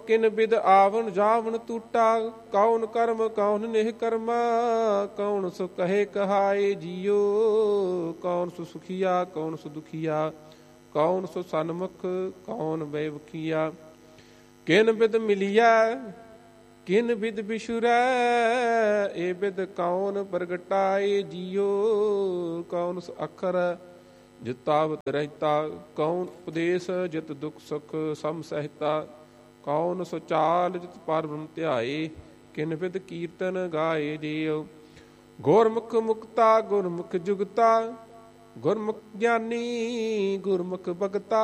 ਕਿਨ ਬਿਦ ਆਵਣ ਜਾਵਣ ਟੂਟਾ, ਕੌਣ ਕਰਮ ਕੌਣ ਨਿਹ ਕਰਮਾ, ਕੌਣ ਸੋ ਕਹੇ ਕਹਾਏ ਜੀਓ, ਕੌਣ ਸੋ ਸੁਖੀਆ ਕੌਣ ਸੋ ਦੁਖੀਆ, ਕੌਣ ਸੋ ਸਨਮੁਖ ਕੌਣ ਬੇਵਖੀਆ। ਕਿਨ ਬਿਦ ਮਿਲਿਆ ਕਿਨ ਬਿਦ ਬਿਸ਼ੁਰੈ, ਏ ਬਿਦ ਕੌਣ ਪ੍ਰਗਟਾਏ ਜੀਓ, ਕੌਣ ਸੋ ਅਖਰ ਜਿਤਾਵਤ ਰਹਿਤਾ, ਕੌਣ ਉਪਦੇਸ਼ ਜਿਤ ਦੁਖ ਸੁਖ ਸਮ ਸਹਿਤਾ, ਕੌਣ ਸੋ ਚਾਲ ਜਿਤ ਪਰ ਬ੍ਰਹਮ ਧਿਆਏ, ਕਿਨ ਬਿਦ ਕੀਰਤਨ ਗਾਏ ਜੀਓ। ਗੁਰਮੁਖ ਮੁਕਤਾ ਗੁਰਮੁਖ ਜੁਗਤਾ, ਗੁਰਮੁਖ ਗਿਆਨੀ ਗੁਰਮੁਖ ਭਗਤਾ,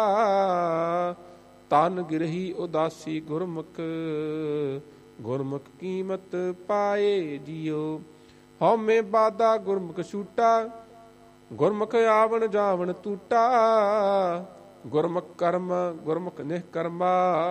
ਤਨ ਗਿਰਹੀ ਉਦਾਸੀ ਗੁਰਮੁਖ, ਗੁਰਮੁਖ ਕੀਮਤ ਪਾਏ ਜੀਓ। ਹਉਮੈ ਬਾਧਾ ਗੁਰਮੁਖ ਛੂਟਾ, ਗੁਰਮੁਖ ਆਵਣ ਜਾਵਣ ਟੂਟਾ, ਗੁਰਮੁਖ ਕਰਮ ਗੁਰਮੁਖ ਨਿਹ ਕਰਮਾ,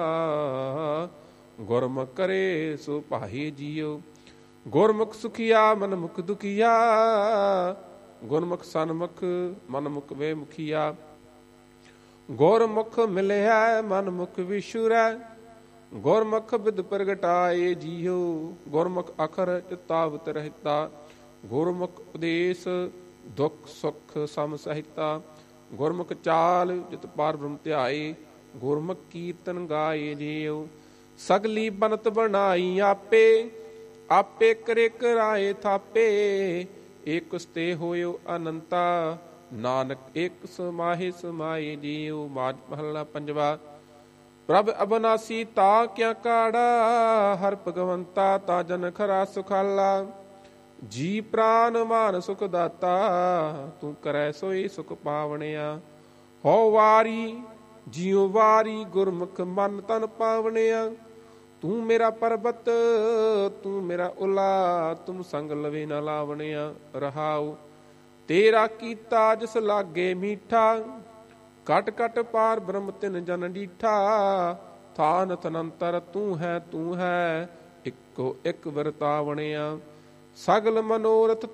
ਗੁਰਮੁਖ ਕਰੇ ਸੋ ਭਾਏ ਜੀਓ। ਗੁਰਮੁਖ ਸੁਖੀਆ ਮਨਮੁਖ ਦੁਖੀਆ, ਗੁਰਮੁਖ ਸਨਮੁਖ ਮਨਮੁਖ ਵੇਮੁਖੀਆ। ਗੁਰਮੁਖ ਮਿਲਿਆ ਮਨਮੁਖ ਵਿਸ਼ੁਰੈ, ਗੁਰਮੁਖ ਬਿਦ ਪ੍ਰਗਟਾਏ ਜੀਓ, ਗੁਰਮੁਖ ਅਖਰ ਚਿਤਾਵਤ ਰਹਿਤਾ, ਗੁਰਮੁਖ ਉਪਦੇਸ਼ ਦੁਖ ਸੁਖ ਸਮ ਸਹਿਤਾ, ਗੁਰਮੁਖ ਚਾਲ ਜਿਤ ਪਾਰ ਬ੍ਰਹਮ ਧਿਆਏ, ਗੁਰਮੁਖ ਕੀਰਤਨ ਗਾਏ ਜੀਓ। ਸਗਲੀ ਬਨਤ ਬਣਾਈ ਆਪੇ, ਆਪੇ ਕਰੇ ਕਰਾਏ ਥਾਪੇ, ਏਕ ਉਸਤੇ ਹੋਇਓ ਅਨੰਤਾ, ਨਾਨਕ ਏਕ ਸਮਾਹੇ ਸਮਾਏ ਜੀਓ। ਮਾਝ ਮਹੱਲਾ ਪੰਜਵਾ। ਪ੍ਰਭ ਅਬਨਾਸੀ ਤਾ ਕਿਆ ਕਾੜਾ, ਹਰ ਭਗਵੰਤਾ ਤਾ ਜਨ ਖਰਾ ਸੁਖਾਲਾ, ਜੀ ਪ੍ਰਾਨ ਮਾਨ ਸੁਖ ਦਾਤਾ, ਤੂੰ ਕਰੈ ਸੋਈ ਸੁਖ ਪਾਵਣਿਆ। ਹੋ ਵਾਰੀ ਜਿਉ ਵਾਰੀ ਗੁਰਮੁਖ ਮਨ ਤਨ ਪਾਵਣਿਆ, ਤੂੰ ਮੇਰਾ ਪਰਬਤ ਤੂੰ ਮੇਰਾ ਉਲਾ, ਤੁਮ ਸੰਗ ਲਵੇ ਨਾ ਲਾਵਣਿਆ। ਰਹਾਉ ਤੇਰਾ ਕੀਤਾ ਜਿਸ ਲਾਗੇ ਮੀਠਾ, ਕਟ ਕਟ ਪਾਰ ਬ੍ਰਹਮ ਤਿਨ ਜਨ ਡੀਠਾ, ਥਾਨ ਤਨੰਤਰ ਤੂੰ ਹੈ ਇੱਕੋ ਇੱਕ ਵਰਤਾਵਣਿਆ। ਸਗਲ ਮਨੋਰਥ